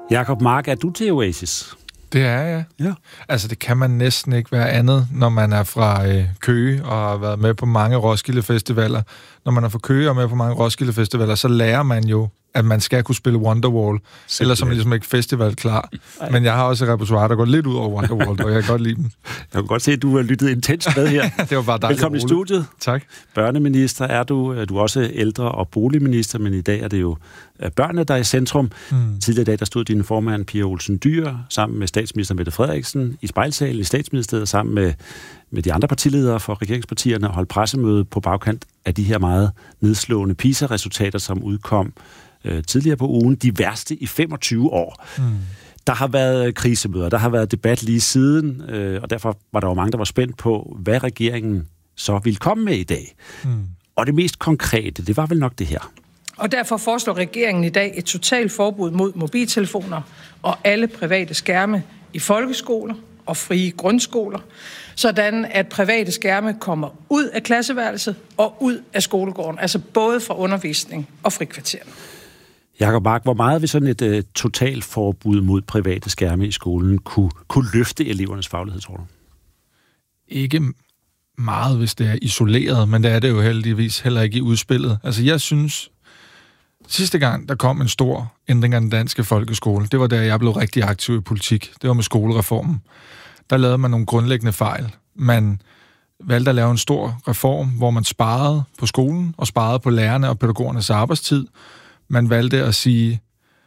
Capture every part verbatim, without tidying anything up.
Jacob Mark, er du til Oasis? Det er jeg. Ja. Altså, det kan man næsten ikke være andet, når man er fra øh, Køge og har været med på mange Roskilde Festivaler. Når man er fra Køge og med på mange Roskilde Festivaler, så lærer man jo, at man skal kunne spille Wonderwall. Simpelthen. Ellers er man ligesom ikke festival klar. Ej. Men jeg har også et repertoire, der går lidt ud over Wonderwall, og jeg kan godt lide dem. Jeg kan godt se, at du har lyttet intenst med her. Det var bare dejligt. Velkommen i studiet. Tak. Børneminister er du. Du er også ældre- og boligminister, men i dag er det jo børnene, der er i centrum. Mm. Tidligere i dag, der stod din formand, Pia Olsen Dyhr, sammen med statsminister Mette Frederiksen i spejlsalen i statsministeriet, sammen med, med de andre partiledere for regeringspartierne, og holdt pressemøde på bagkant af de her meget nedslående PISA-resultater, som udkom øh, tidligere på ugen. De værste i femogtyve år. Mm. Der har været krisemøder, der har været debat lige siden, øh, og derfor var der jo mange, der var spændt på, hvad regeringen så ville komme med i dag. Mm. Og det mest konkrete, det var vel nok det her. Og derfor foreslår regeringen i dag et totalt forbud mod mobiltelefoner og alle private skærme i folkeskoler og frie grundskoler, sådan at private skærme kommer ud af klasseværelset og ud af skolegården, altså både fra undervisning og frikvartererne. Jacob Mark, hvor meget vil sådan et uh, totalt forbud mod private skærme i skolen kunne, kunne løfte elevernes faglighed, tror du? Ikke meget, hvis det er isoleret, men det er det jo heldigvis heller ikke i udspillet. Altså jeg synes, sidste gang, der kom en stor ændring af den danske folkeskole, det var da jeg blev rigtig aktiv i politik. Det var med skolereformen. Der lavede man nogle grundlæggende fejl. Man valgte at lave en stor reform, hvor man sparede på skolen og sparede på lærerne og pædagogernes arbejdstid. Man valgte at sige,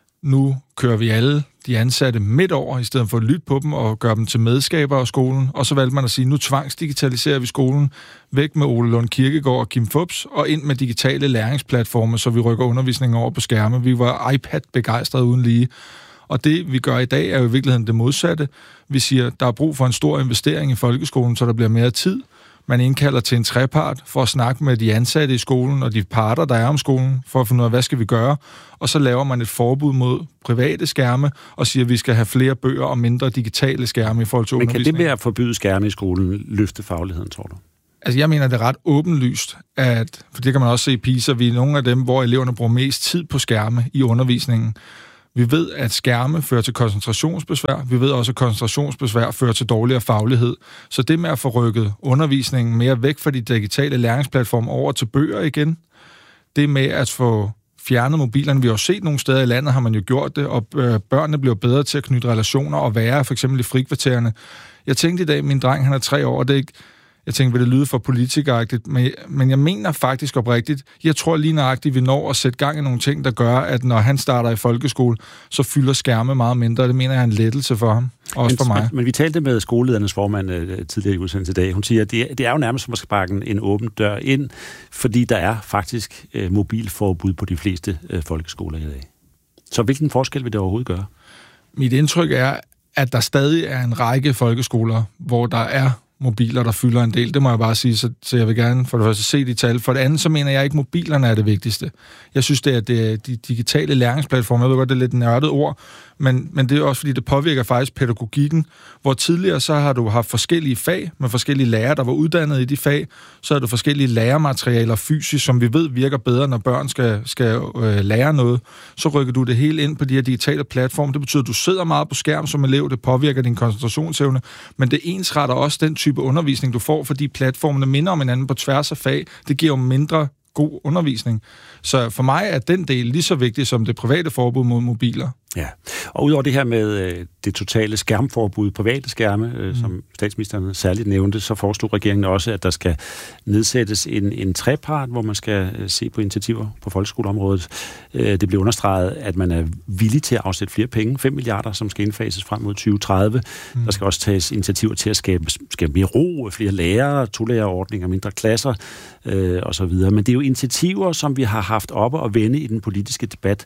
nu kører vi alle de ansatte midt over, i stedet for at lytte på dem og gøre dem til medskabere af skolen. Og så valgte man at sige, nu tvangsdigitaliserer vi skolen væk med Ole Lund Kirkegaard og Kim Fupz, og ind med digitale læringsplatforme, så vi rykker undervisningen over på skærme. Vi var iPad-begejstrede uden lige. Og det, vi gør i dag, er jo i virkeligheden det modsatte. Vi siger, der er brug for en stor investering i folkeskolen, så der bliver mere tid. Man indkalder til en trepart for at snakke med de ansatte i skolen og de parter, der er om skolen, for at finde ud af, hvad skal vi gøre. Og så laver man et forbud mod private skærme og siger, at vi skal have flere bøger og mindre digitale skærme i forhold til undervisning. Men kan det med at forbyde skærme i skolen løfte fagligheden, tror du? Altså jeg mener, det er ret åbenlyst, at, for det kan man også se i PISA, vi er nogle af dem, hvor eleverne bruger mest tid på skærme i undervisningen. Vi ved, at skærme fører til koncentrationsbesvær. Vi ved også, at koncentrationsbesvær fører til dårligere faglighed. Så det med at få rykket undervisningen mere væk fra de digitale læringsplatforme over til bøger igen, det med at få fjernet mobilerne. Vi har jo set nogle steder i landet, har man jo gjort det, og børnene bliver bedre til at knytte relationer og være, for eksempel i frikvartererne. Jeg tænkte i dag, min dreng, han er tre år, og det er ikke... Jeg tænker, vil det lyde for politikeragtigt, men, men jeg mener faktisk oprigtigt, jeg tror lige nøjagtigt, vi når at sætte gang i nogle ting, der gør, at når han starter i folkeskole, så fylder skærme meget mindre, og det mener jeg er en lettelse for ham, også men, for mig. Men, men vi talte med skoleledernes formand uh, tidligere i udsendelsen i dag. Hun siger, at det er, det er jo nærmest som at sparke en, en åben dør ind, fordi der er faktisk uh, mobilforbud på de fleste uh, folkeskoler i dag. Så hvilken forskel vil det overhovedet gøre? Mit indtryk er, at der stadig er en række folkeskoler, hvor der er mobiler, der fylder en del. Det må jeg bare sige, så, så jeg vil gerne for det første se de tal. For det andet, så mener jeg ikke, at mobilerne er det vigtigste. Jeg synes, det er, det er de digitale læringsplatforme. Jeg ved godt, det er lidt nørdet ord, men, men det er også, fordi det påvirker faktisk pædagogikken, hvor tidligere så har du haft forskellige fag med forskellige lærere, der var uddannet i de fag. Så har du forskellige lærematerialer fysisk, som vi ved virker bedre, når børn skal, skal øh, lære noget. Så rykker du det hele ind på de her digitale platforme. Det betyder, at du sidder meget på skærm som elev. Det påvirker din koncentrationsevne, men det ensretter også den type undervisning, du får, fordi platformene minder om hinanden på tværs af fag. Det giver jo mindre god undervisning. Så for mig er den del lige så vigtig som det private forbud mod mobiler. Ja, og udover det her med øh, det totale skærmforbud, private skærme, øh, mm. som statsministeren særligt nævnte, så foreslog regeringen også, at der skal nedsættes en, en trepart, hvor man skal øh, se på initiativer på folkeskoleområdet. Øh, det blev understreget, at man er villig til at afsætte flere penge, fem milliarder, som skal indfases frem mod tyve tredive. Mm. Der skal også tages initiativer til at skabe, skabe mere ro, flere lærere, to-lærerordninger, mindre klasser øh, osv. Men det er jo initiativer, som vi har haft oppe og vende i den politiske debat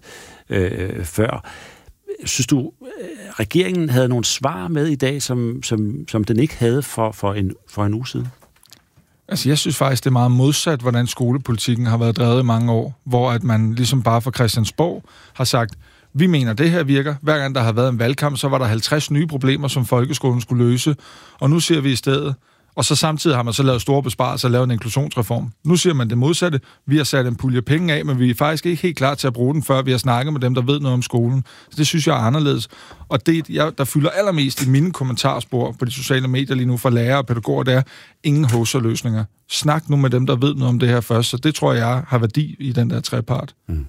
øh, før. Synes du, regeringen havde nogle svar med i dag, som, som, som den ikke havde for, for, en, for en uge siden? Altså, jeg synes faktisk, det er meget modsat, hvordan skolepolitikken har været drevet i mange år, hvor at man ligesom bare fra Christiansborg har sagt, vi mener, det her virker. Hver gang der har været en valgkamp, så var der halvtreds nye problemer, som folkeskolen skulle løse. Og nu siger vi i stedet, Og så samtidig har man så lavet store besparelser og lavet en inklusionsreform. Nu siger man det modsatte. Vi har sat en pulje penge af, men vi er faktisk ikke helt klar til at bruge den, før vi har snakket med dem, der ved noget om skolen. Så det synes jeg er anderledes. Og det, jeg, der fylder allermest i mine kommentarspor på de sociale medier lige nu fra lærere og pædagoger, det er ingen hoserløsninger. Snak nu med dem, der ved noget om det her først. Så det tror jeg har værdi i den der trepart. Mm.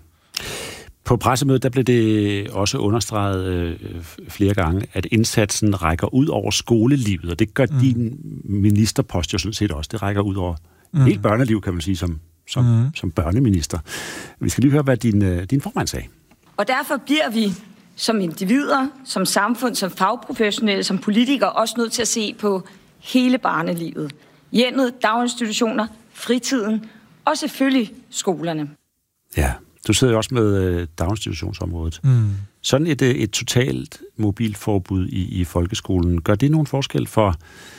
På pressemødet der blev det også understreget øh, flere gange, at indsatsen rækker ud over skolelivet, og det gør mm. din ministerpost jo sådan set også. Det rækker ud over mm. hele børneliv, kan man sige, som, som, mm. som børneminister. Vi skal lige høre, hvad din, øh, din formand sagde. Og derfor bliver vi som individer, som samfund, som fagprofessionelle, som politikere også nødt til at se på hele barnelivet. Hjemmet, daginstitutioner, fritiden og selvfølgelig skolerne. Ja. Du sidder jo også med øh, daginstitutionsområdet. Mm. Sådan et, et totalt mobilforbud i, i folkeskolen, gør det nogen forskel for,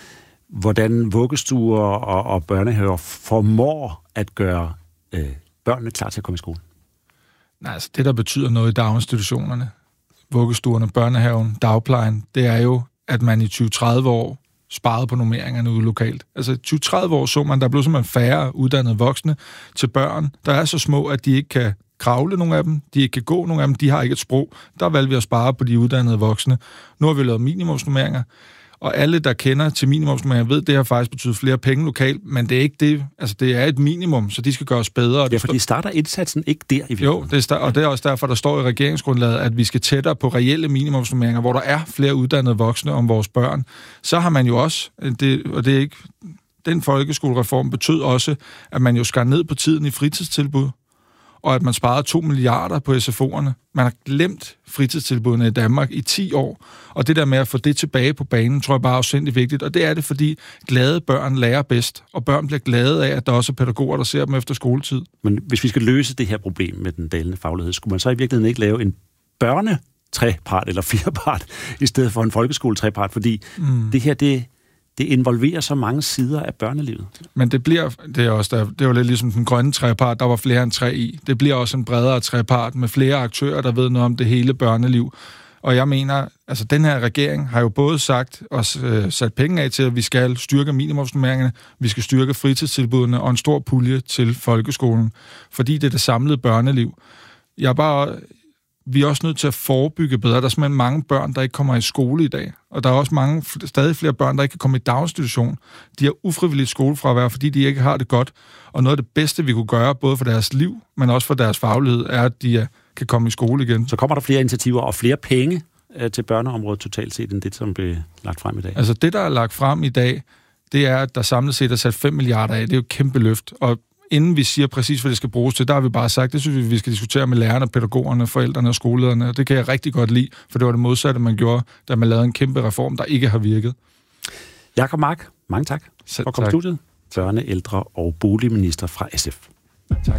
hvordan vuggestuer og, og børnehaver formår at gøre øh, børnene klar til at komme i skole? Nej, altså det, der betyder noget i daginstitutionerne, vuggestuerne, børnehaven, dagplejen, det er jo, at man i tyve til tredive år sparede på normeringerne ude lokalt. Altså i tyve til tredive år så man, der blev simpelthen færre uddannede voksne til børn, der er så små, at de ikke kan kravle nogle af dem, de ikke kan gå nogle af dem, de har ikke et sprog. Der valgte vi at spare på de uddannede voksne. Nu har vi lavet minimumsnormeringer, og alle, der kender til minimumsnormeringer, ved, det har faktisk betydet flere penge lokalt, men det er ikke det. Altså, det er et minimum, så de skal gøres bedre. Og ja, for de starter indsatsen ikke der i virkeligheden. Jo, det er, og det er også derfor, der står i regeringsgrundlaget, at vi skal tættere på reelle minimumsnormeringer, hvor der er flere uddannede voksne om vores børn. Så har man jo også, det, og det er ikke, den folkeskolereform betød også, at man jo skar ned på tiden i fritidstilbud, og at man sparede to milliarder på S F O'erne. Man har glemt fritidstilbudene i Danmark i ti år, og det der med at få det tilbage på banen, tror jeg bare er sindssygt vigtigt, og det er det, fordi glade børn lærer bedst, og børn bliver glade af, at der også er pædagoger, der ser dem efter skoletid. Men hvis vi skal løse det her problem med den dalende faglighed, skulle man så i virkeligheden ikke lave en børnetrepart eller firepart, i stedet for en folkeskoletrepart, fordi mm. det her, det Det involverer så mange sider af børnelivet. Men det bliver, det er også der, det var lidt ligesom den grønne trepart, der var flere end tre i. Det bliver også en bredere trepart med flere aktører, der ved noget om det hele børneliv. Og jeg mener, altså den her regering har jo både sagt og øh, sat penge af til, at vi skal styrke minimumsnormeringerne, vi skal styrke fritidstilbudene og en stor pulje til folkeskolen, fordi det er det samlede børneliv. Jeg er bare... Vi er også nødt til at forebygge bedre. Der er simpelthen mange børn, der ikke kommer i skole i dag. Og der er også mange, stadig flere børn, der ikke kan komme i daginstitution. De har ufrivilligt skolefravær, fordi de ikke har det godt. Og noget af det bedste, vi kunne gøre, både for deres liv, men også for deres faglighed, er, at de kan komme i skole igen. Så kommer der flere initiativer og flere penge til børneområdet totalt set, end det, som blev lagt frem i dag? Altså det, der er lagt frem i dag, det er, at der samlet set er sat fem milliarder af. Det er jo et kæmpe løft. Og inden vi siger præcis, hvad det skal bruges til, der har vi bare sagt, det synes vi, vi skal diskutere med lærerne, pædagogerne, forældrene og skolelederne. Og det kan jeg rigtig godt lide, for det var det modsatte, man gjorde, da man lavede en kæmpe reform, der ikke har virket. Jakob Mark, mange tak for at komme i studiet. Børne-, ældre- og boligminister fra S F. Tak.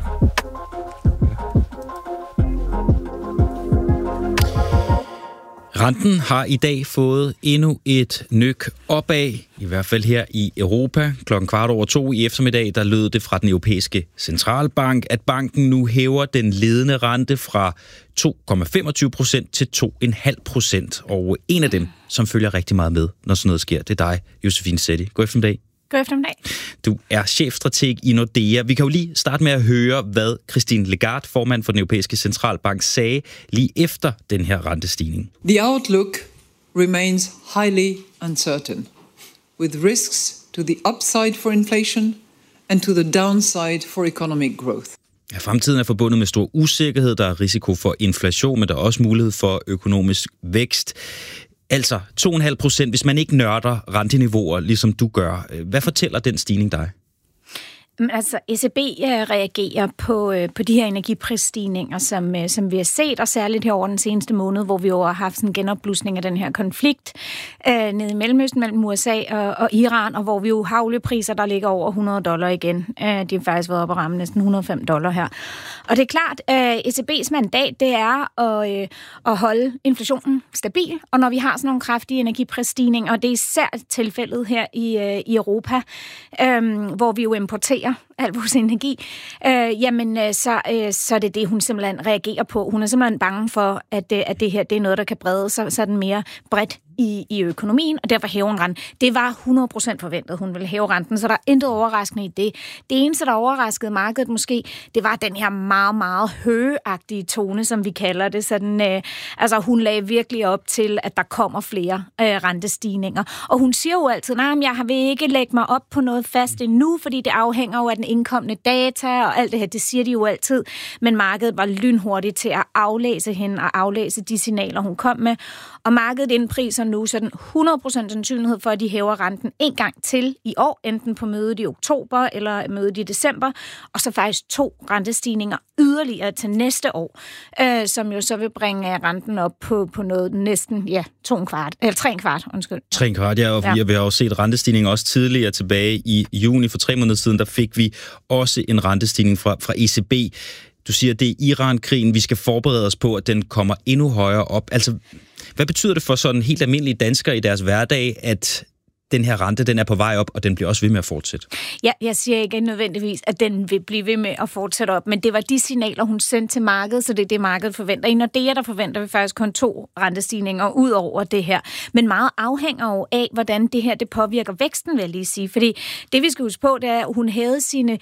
Renten har i dag fået endnu et nyk opad, i hvert fald her i Europa. Klokken kvart over to i eftermiddag, der lød det fra den europæiske centralbank, at banken nu hæver den ledende rente fra to komma femogtyve procent til to komma fem procent. Og en af dem, som følger rigtig meget med, når sådan noget sker, det er dig, Josefine Setti. God eftermiddag. God eftermiddag. Du er chefstrateg i Nordea. Vi kan jo lige starte med at høre, hvad Christine Lagarde, formand for den europæiske centralbank, sagde lige efter den her rentestigning. The outlook remains highly uncertain, with risks to the upside for inflation and to the downside for economic growth. Ja, fremtiden er forbundet med stor usikkerhed. Der er risiko for inflation, men der er også mulighed for økonomisk vækst. Altså to komma fem procent, hvis man ikke nørder renteniveauer, ligesom du gør. Hvad fortæller den stigning dig? Altså, E C B reagerer på, på de her energiprisstigninger, som, som vi har set, og særligt her over den seneste måned, hvor vi jo har haft sådan en genopblusning af den her konflikt øh, nede i Mellemøsten mellem U S A og, og Iran, og hvor vi jo har oliepriser, der ligger over hundrede dollar igen. Øh, de har faktisk været oppe at ramme næsten hundrede og fem dollar her. Og det er klart, at øh, E C B's mandat, det er at, øh, at holde inflationen stabil, og når vi har sådan nogle kraftige energiprisstigninger, og det er især tilfældet her i, øh, i Europa, øh, hvor vi jo importerer al vores energi, øh, jamen øh, så, øh, så er det det, hun simpelthen reagerer på. Hun er simpelthen bange for, at, øh, at det her det er noget, der kan brede sig sådan mere bredt i, i økonomien, og derfor hæver hun renten. Det var hundrede procent forventet, hun ville hæve renten, så der er intet overraskende i det. Det eneste, der overraskede markedet måske, det var den her meget, meget høgeagtige tone, som vi kalder det. Sådan, øh, altså, hun lagde virkelig op til, at der kommer flere øh, rentestigninger. Og hun siger jo altid, nej, jeg vil ikke lægge mig op på noget fast endnu, fordi det afhænger jo af den indkommende data, og alt det her, det siger de jo altid. Men markedet var lynhurtigt til at aflæse hende og aflæse de signaler, hun kom med. Og markedet indpriser nu sådan hundrede procent sandsynlighed for, at de hæver renten en gang til i år, enten på mødet i oktober eller mødet i december, og så faktisk to rentestigninger yderligere til næste år, øh, som jo så vil bringe renten op på, på noget næsten, ja, to en kvart, eller tre en kvart, undskyld. Tre en kvart, ja, og ja. Vi har jo set rentestigninger også tidligere tilbage i juni for tre måneder siden, der fik vi også en rentestigning fra, fra E C B. Du siger, at det er Iran-krigen, vi skal forberede os på, at den kommer endnu højere op. Altså, hvad betyder det for sådan helt almindelige danskere i deres hverdag, at den her rente, den er på vej op, og den bliver også ved med at fortsætte? Ja, jeg siger ikke nødvendigvis, at den vil blive ved med at fortsætte op, men det var de signaler, hun sendte til markedet, så det er det, markedet forventer. I Nordea, der forventer vi faktisk kun to rentestigninger ud over det her. Men meget afhænger jo af, hvordan det her det påvirker væksten, vil jeg lige sige. Fordi det, vi skal huske på, det er, at hun havde sine,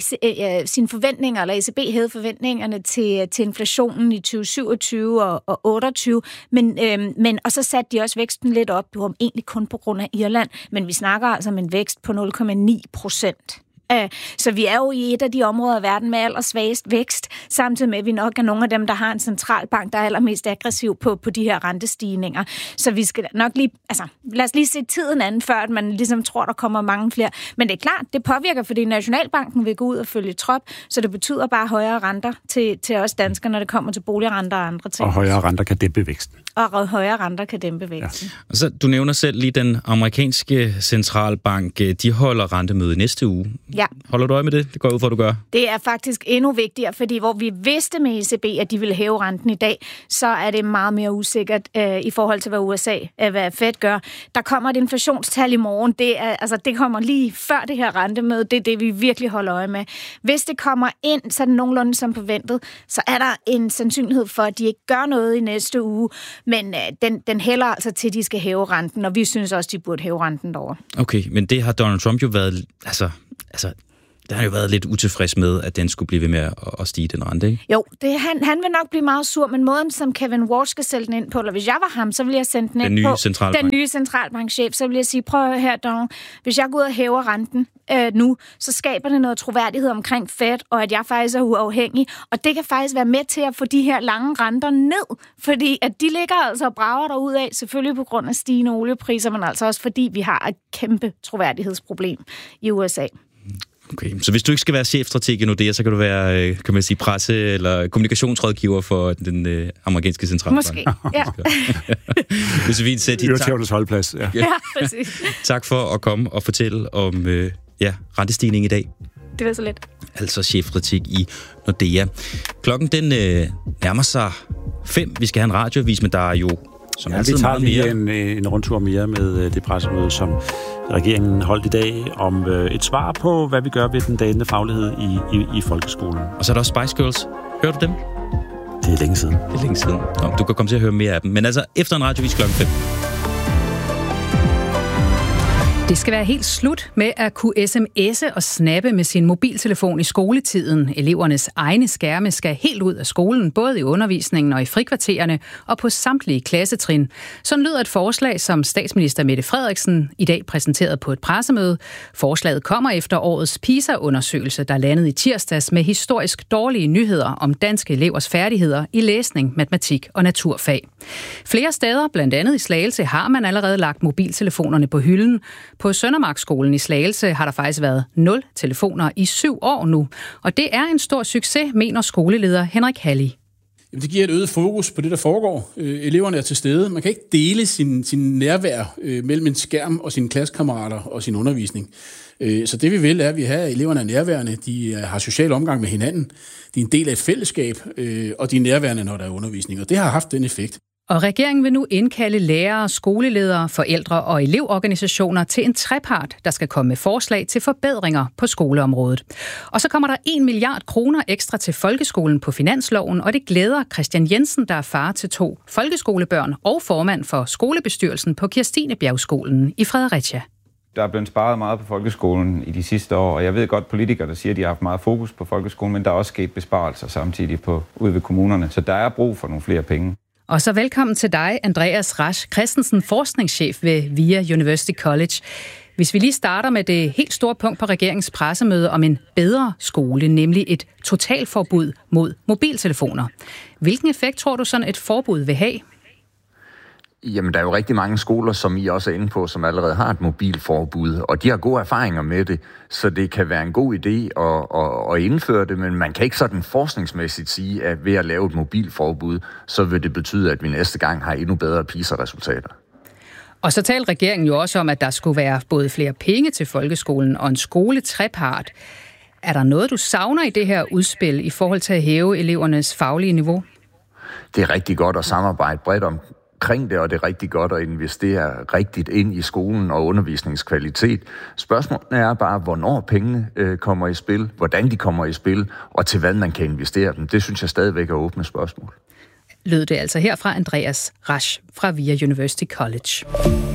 sine forventninger, eller E C B havde forventningerne til, til inflationen i tyve syvogtyve og, og otteogtyve, men, øhm, men, og så satte de også væksten lidt op, det var egentlig kun på grund af Irland. Men vi snakker altså om en vækst på nul komma ni procent. Så vi er jo i et af de områder af verden med allersvagest vækst, samtidig med, at vi nok er nogle af dem, der har en centralbank, der er allermest aggressiv på, på de her rentestigninger. Så vi skal nok lige, altså lad os lige se tiden an, før at man ligesom tror, der kommer mange flere. Men det er klart, det påvirker, fordi Nationalbanken vil gå ud og følge trop, så det betyder bare højere renter til, til os danskere, når det kommer til boligrenter og andre ting. Og højere renter kan dæmpe væksten. Og højere renter kan dæmpe væksten. Ja. Og så, du nævner selv lige den amerikanske centralbank. De holder rentemøde næste uge. Ja. Holder du øje med det? Det går ud for, at du gør. Det er faktisk endnu vigtigere, fordi hvor vi vidste med E C B, at de ville hæve renten i dag, så er det meget mere usikkert øh, i forhold til, hvad U S A, øh, hvad Fed gør. Der kommer et inflationstal i morgen. Det, er, altså, det kommer lige før det her rentemøde. Det er det, vi virkelig holder øje med. Hvis det kommer ind sådan nogenlunde som forventet, så er der en sandsynlighed for, at de ikke gør noget i næste uge. Men øh, den, den hælder altså til, at de skal hæve renten, og vi synes også, de burde hæve renten derovre. Okay, men det har Donald Trump jo været... Altså, altså der har jo været lidt utilfreds med, at den skulle blive ved med at, at stige, den rente, ikke? Jo, det, han, han vil nok blive meget sur, men måden, som Kevin Walsh skal sælge den ind på, eller hvis jeg var ham, så ville jeg sende den, den ind på den nye centralbankchef, så ville jeg sige, prøv her, Donald, hvis jeg går ud og hæver renten øh, nu, så skaber det noget troværdighed omkring Fed, og at jeg faktisk er uafhængig, og det kan faktisk være med til at få de her lange renter ned, fordi at de ligger altså og brager derud af, selvfølgelig på grund af stigende oliepriser, men altså også fordi vi har et kæmpe troværdighedsproblem i U S A. Okay, så hvis du ikke skal være chefstrateg i Nordea, så kan du være, kan man sige, presse- eller kommunikationsrådgiver for den øh, amerikanske centralbank. Måske, ja. Hvis vi sætter tak. Ørtævnes holdplads, ja. Ja, præcis. Tak for at komme og fortælle om øh, ja, rentestigning i dag. Det var så lidt. Altså chefkritik i Nordea. Klokken den øh, nærmer sig fem. Vi skal have en radioavis, men der er jo som ja, altid vi tager lige mere. en, en rundtur mere med det pressemøde, som regeringen holdt i dag, om øh, et svar på, hvad vi gør ved den dalende faglighed i, i, i folkeskolen. Og så er der også Spice Girls. Hører du dem? Det er længe siden. Det er længe siden. Nå, du kan komme til at høre mere af dem. Men altså, efter en radioavis klokken fem. Det skal være helt slut med at kunne sms'e og snappe med sin mobiltelefon i skoletiden. Elevernes egne skærme skal helt ud af skolen, både i undervisningen og i frikvartererne, og på samtlige klassetrin. Sådan lyder et forslag, som statsminister Mette Frederiksen i dag præsenterede på et pressemøde. Forslaget kommer efter årets PISA-undersøgelse, der landede i tirsdags med historisk dårlige nyheder om danske elevers færdigheder i læsning, matematik og naturfag. Flere steder, blandt andet i Slagelse, har man allerede lagt mobiltelefonerne på hylden. På Søndermarkskolen i Slagelse har der faktisk været nul telefoner i syv år nu. Og det er en stor succes, mener skoleleder Henrik Halli. Det giver et øget fokus på det, der foregår. Øh, eleverne er til stede. Man kan ikke dele sin, sin nærvær øh, mellem en skærm og sine klassekammerater og sin undervisning. Øh, så det vi vil, er, at vi har eleverne er nærværende. De har social omgang med hinanden. De er en del af et fællesskab, øh, og de er nærværende, når der er undervisning. Og det har haft den effekt. Og regeringen vil nu indkalde lærere, skoleledere, forældre og elevorganisationer til en trepart, der skal komme med forslag til forbedringer på skoleområdet. Og så kommer der en milliard kroner ekstra til folkeskolen på finansloven, og det glæder Christian Jensen, der er far til to folkeskolebørn og formand for skolebestyrelsen på Kirstinebjergskolen i Fredericia. Der er blevet sparet meget på folkeskolen i de sidste år, og jeg ved godt, politikere, der siger, at de har haft meget fokus på folkeskolen, men der er også sket besparelser samtidig på, ude ved kommunerne, så der er brug for nogle flere penge. Og så velkommen til dig, Andreas Rasch Christensen, forskningschef ved VIA University College. Hvis vi lige starter med det helt store punkt på regeringens pressemøde om en bedre skole, nemlig et totalforbud mod mobiltelefoner. Hvilken effekt tror du sådan et forbud vil have? Jamen, der er jo rigtig mange skoler, som I også er inde på, som allerede har et mobilforbud, og de har gode erfaringer med det, så det kan være en god idé at, at, at indføre det, men man kan ikke sådan forskningsmæssigt sige, at ved at lave et mobilforbud, så vil det betyde, at vi næste gang har endnu bedre PISA-resultater. Og så talte regeringen jo også om, at der skulle være både flere penge til folkeskolen og en skoletrepart. Er der noget, du savner i det her udspil i forhold til at hæve elevernes faglige niveau? Det er rigtig godt at samarbejde bredt om omkring det, og det er rigtig godt at investere rigtigt ind i skolen og undervisningskvalitet. Spørgsmålet er bare, hvornår pengene øh, kommer i spil, hvordan de kommer i spil, og til hvad man kan investere dem. Det synes jeg stadigvæk er åbne spørgsmål. Lød det altså her fra Andreas Rasch fra VIA University College.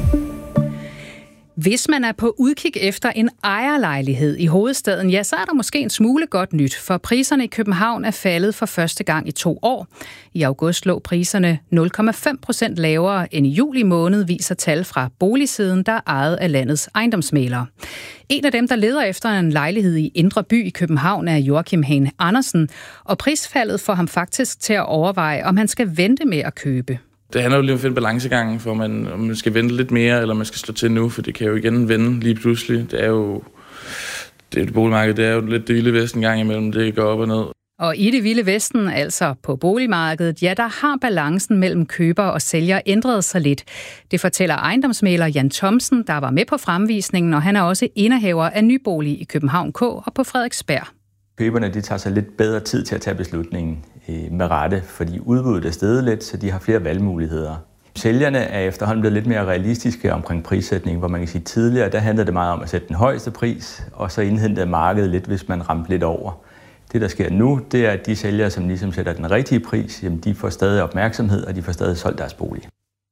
Hvis man er på udkig efter en ejerlejlighed i hovedstaden, ja, så er der måske en smule godt nyt, for priserne i København er faldet for første gang i to år. I august lå priserne nul komma fem procent lavere end i juli måned, viser tal fra Boligsiden, der er ejet af landets ejendomsmæglere. En af dem, der leder efter en lejlighed i Indre By i København, er Joachim Hane Andersen, og prisfaldet får ham faktisk til at overveje, om han skal vente med at købe. Det handler jo lige om at finde balancegangen, for man, om man skal vente lidt mere, eller man skal slå til nu, for det kan jo igen vende lige pludselig. Det er jo det, det boligmarked, det er jo lidt det vilde vesten gang imellem, det går op og ned. Og i det vilde vesten, altså på boligmarkedet, ja, der har balancen mellem køber og sælger ændret sig lidt. Det fortæller ejendomsmægler Jan Thomsen, der var med på fremvisningen, og han er også indehaver af Nybolig i København K og på Frederiksberg. Køberne de tager sig lidt bedre tid til at tage beslutningen med rette, fordi udbuddet er steget lidt, så de har flere valgmuligheder. Sælgerne er efterhånden blevet lidt mere realistiske omkring prissætning, hvor man kan sige tidligere, der handlede det meget om at sætte den højeste pris, og så indhente markedet lidt, hvis man ramte lidt over. Det, der sker nu, det er, at de sælgere, som ligesom sætter den rigtige pris, jamen, de får stadig opmærksomhed, og de får stadig solgt deres bolig.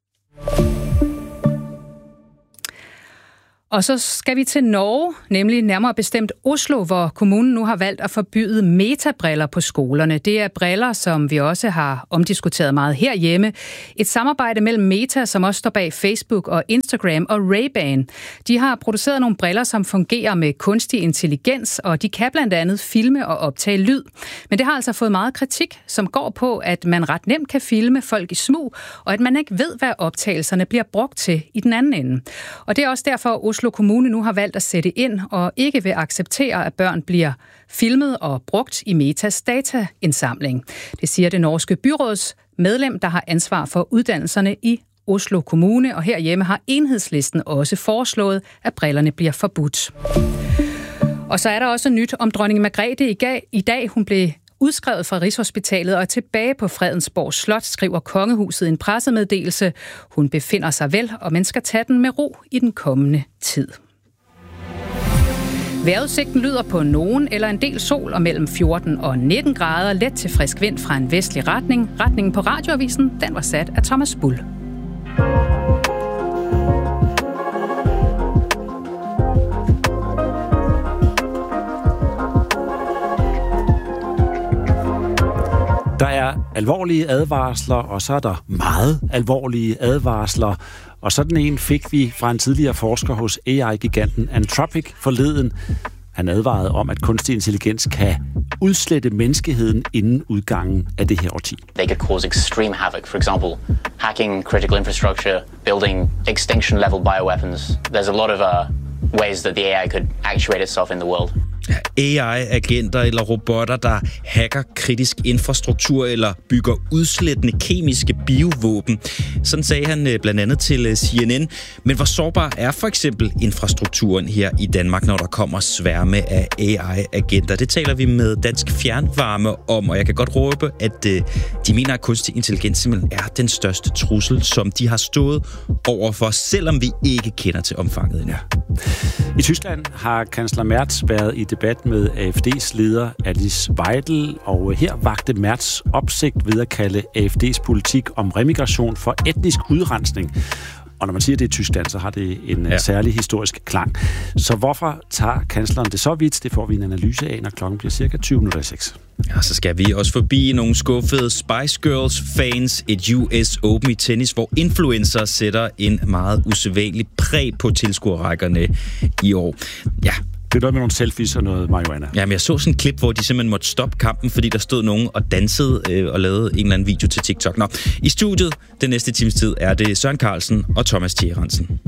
Og så skal vi til Norge, nemlig nærmere bestemt Oslo, hvor kommunen nu har valgt at forbyde metabriller på skolerne. Det er briller, som vi også har omdiskuteret meget herhjemme. Et samarbejde mellem Meta, som også står bag Facebook og Instagram, og Ray-Ban. De har produceret nogle briller, som fungerer med kunstig intelligens, og de kan blandt andet filme og optage lyd. Men det har altså fået meget kritik, som går på, at man ret nemt kan filme folk i smug, og at man ikke ved, hvad optagelserne bliver brugt til i den anden ende. Og det er også derfor, Oslo Kommune nu har valgt at sætte ind og ikke vil acceptere, at børn bliver filmet og brugt i Metas dataindsamling. Det siger det norske byråds medlem, der har ansvar for uddannelserne i Oslo Kommune, og herhjemme har Enhedslisten også foreslået, at brillerne bliver forbudt. Og så er der også nyt om dronning Margrethe i dag. Hun blev udskrevet fra Rigshospitalet og er tilbage på Fredensborg Slot, skriver kongehuset i en pressemeddelelse. Hun befinder sig vel, og man skal tage den med ro i den kommende tid. Vejrudsigten lyder på nogen eller en del sol og mellem fjorten og nitten grader, let til frisk vind fra en vestlig retning. Retningen på radioavisen, den var sat af Thomas Bull. Der er alvorlige advarsler, og så er der meget alvorlige advarsler. Og sådan en fik vi fra en tidligere forsker hos A I-giganten Anthropic forleden. Han advarede om, at kunstig intelligens kan udslette menneskeheden inden udgangen af det her årti. They could cause extreme havoc. For example, hacking critical infrastructure, building extinction-level bioweapons. There's a lot of uh, ways that the A I could actuate itself in the world. A I-agenter eller robotter, der hacker kritisk infrastruktur eller bygger udslettende kemiske biovåben. Sådan sagde han blandt andet til C N N. Men hvor sårbar er for eksempel infrastrukturen her i Danmark, når der kommer sværme af A I-agenter? Det taler vi med Dansk Fjernvarme om, og jeg kan godt råbe, at de mener, at kunstig intelligens simpelthen er den største trussel, som de har stået overfor, selvom vi ikke kender til omfanget endnu. I Tyskland har kansler Merz været i debat med A F D's leder Alice Weidel, og her vagte Merz opsigt ved at kalde A F D's politik om remigration for etnisk udrensning. Og når man siger det i Tyskland, så har det en ja. særlig historisk klang. Så hvorfor tager kansleren det så vidt? Det får vi en analyse af, når klokken bliver cirka tyve minutter i seks. Ja, så skal vi også forbi nogle skuffede Spice Girls-fans, et U S Open i tennis, hvor influencer sætter en meget usædvanlig præg på tilskuerrækkerne i år. Ja, det er noget med nogle selfies og noget marihuana. Jamen, jeg så sådan et klip, hvor de simpelthen måtte stoppe kampen, fordi der stod nogen og dansede øh, og lavede en eller anden video til TikTok. Nå, i studiet den næste times tid er det Søren Carlsen og Thomas Tjerensen.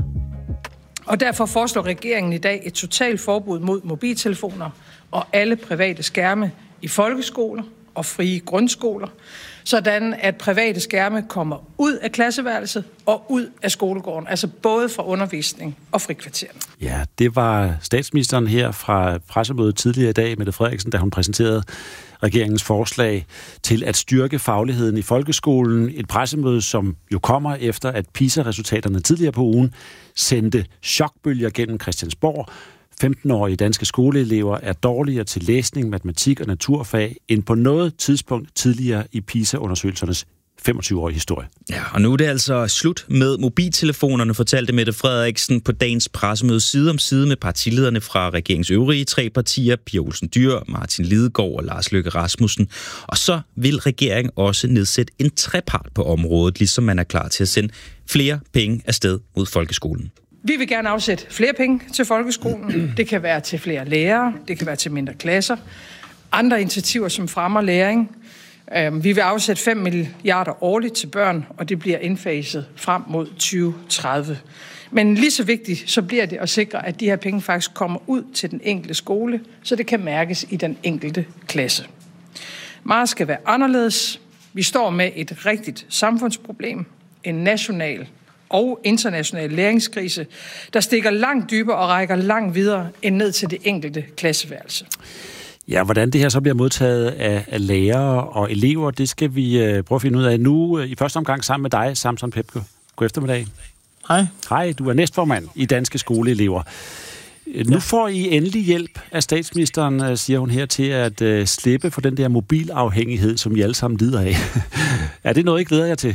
Og derfor foreslår regeringen i dag et totalt forbud mod mobiltelefoner og alle private skærme i folkeskoler og frie grundskoler, sådan at private skærme kommer ud af klasseværelset og ud af skolegården, altså både fra undervisning og frikvartererne. Ja, det var statsministeren her fra pressemødet tidligere i dag, Mette Frederiksen, da hun præsenterede regeringens forslag til at styrke fagligheden i folkeskolen. Et pressemøde, som jo kommer efter, at PISA-resultaterne tidligere på ugen sendte chokbølger gennem Christiansborg. femten-årige danske skoleelever er dårligere til læsning, matematik og naturfag end på noget tidspunkt tidligere i PISA-undersøgelsernes femogtyve-årige historie. Ja, og nu er det altså slut med mobiltelefonerne, fortalte Mette Frederiksen på dagens pressemøde side om side med partilederne fra regeringens øvrige tre partier, Pia Olsen Dyhr, Martin Lidegaard og Lars Løkke Rasmussen. Og så vil regeringen også nedsætte en trepart på området, ligesom man er klar til at sende flere penge afsted mod folkeskolen. Vi vil gerne afsætte flere penge til folkeskolen. Det kan være til flere lærere, det kan være til mindre klasser. Andre initiativer, som fremmer læring. Vi vil afsætte fem milliarder årligt til børn, og det bliver indfaset frem mod tyve tredive. Men lige så vigtigt, så bliver det at sikre, at de her penge faktisk kommer ud til den enkelte skole, så det kan mærkes i den enkelte klasse. Meget skal være anderledes. Vi står med et rigtigt samfundsproblem, en national og international læringskrise, der stikker langt dybere og rækker langt videre end ned til det enkelte klasseværelse. Ja, hvordan det her så bliver modtaget af, af lærere og elever, det skal vi uh, prøve at finde ud af nu. Uh, I første omgang sammen med dig, Samson Pepke. God eftermiddag. Hej. Hej, du er næstformand i Danske Skoleelever. Uh, nu får I endelig hjælp af statsministeren, uh, siger hun her, til at uh, slippe for den der mobilafhængighed, som I alle sammen lider af. Er det noget, I glæder jer til?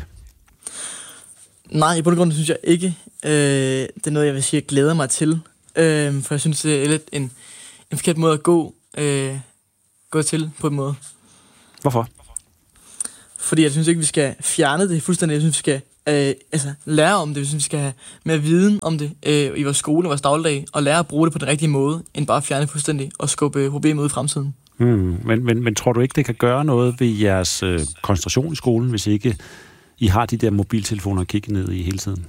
Nej, i bund og grund synes jeg ikke. Øh, det er noget, jeg vil sige, jeg glæder mig til. Øh, for jeg synes, det er lidt en, en forkert måde at gå, øh, gå til på en måde. Hvorfor? Fordi jeg synes ikke, vi skal fjerne det fuldstændig. Jeg synes, vi skal øh, altså, lære om det. Jeg synes, vi skal have mere viden om det øh, i vores skole og vores dagligdag, og lære at bruge det på den rigtige måde, end bare fjerne det fuldstændig og skubbe problemet ud i fremtiden. Hmm, men, men, men tror du ikke, det kan gøre noget ved jeres øh, koncentration i skolen, hvis ikke I har de der mobiltelefoner at kigge ned i hele tiden?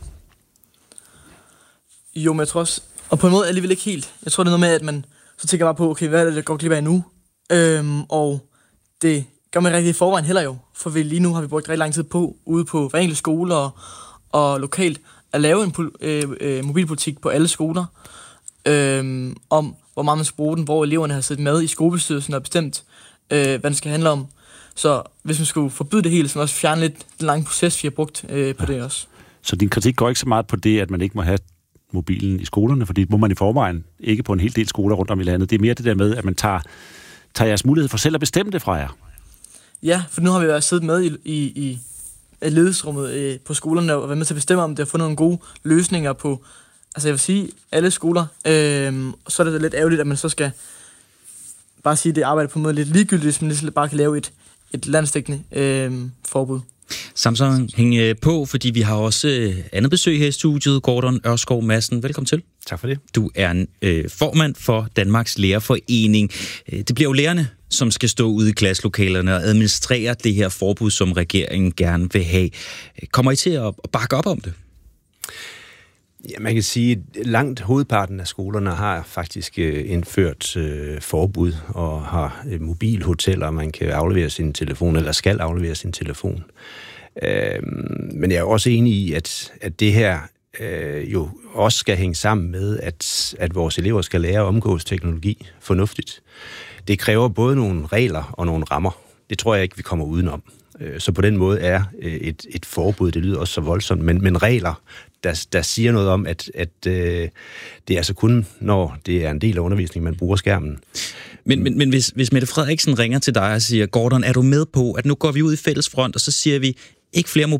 Jo, men jeg tror også, og på en måde alligevel ikke helt. Jeg tror, det er noget med, at man så tænker bare på, okay, hvad er det, der går glip af nu? Øhm, og det gør man rigtig i forvejen heller jo. For vi, lige nu har vi brugt rigtig lang tid på, ude på hver enkelt skole og, og lokalt, at lave en øh, øh, mobilpolitik på alle skoler, øh, om hvor meget man skal bruge den, hvor eleverne har siddet med i skolebestyrelsen og bestemt, øh, hvad den skal handle om. Så hvis man skulle forbyde det hele, så man også fjerne lidt den lange proces, vi har brugt øh, på ja. det også. Så din kritik går ikke så meget på det, at man ikke må have mobilen i skolerne, fordi det må man i forvejen ikke på en hel del skoler rundt om i landet. Det er mere det der med, at man tager, tager jeres mulighed for selv at bestemme det fra jer. Ja, for nu har vi været siddet med i, i, i ledelsesrummet øh, på skolerne og været med til at bestemme, om det har fundet nogle gode løsninger på, altså jeg vil sige, alle skoler. Øh, så er det lidt ærgerligt, at man så skal bare sige, at det arbejder på en måde lidt ligegyldigt, hvis man lige bare kan lave et, et landsdækkende øh, forbud. Samson, hæng på, fordi vi har også andet besøg her i studiet. Gordon Ørskov Madsen, velkommen til. Tak for det. Du er øh, formand for Danmarks Lærerforening. Det bliver jo lærerne, som skal stå ude i klasselokalerne og administrere det her forbud, som regeringen gerne vil have. Kommer I til at bakke op om det? Ja, man kan sige, at langt hovedparten af skolerne har faktisk øh, indført øh, forbud og har øh, mobilhoteller, man kan aflevere sin telefon, eller skal aflevere sin telefon. Øh, men jeg er også enig i, at, at det her øh, jo også skal hænge sammen med, at, at vores elever skal lære at omgås teknologi fornuftigt. Det kræver både nogle regler og nogle rammer. Det tror jeg ikke, vi kommer udenom. Så på den måde er et, et forbud, det lyder også så voldsomt, men, men regler, der, der siger noget om, at, at øh, det er altså kun, når det er en del af undervisningen, man bruger skærmen. Men, men, men hvis, hvis Mette Frederiksen ringer til dig og siger, Gordon, er du med på, at nu går vi ud i fælles front, og så siger vi, ikke flere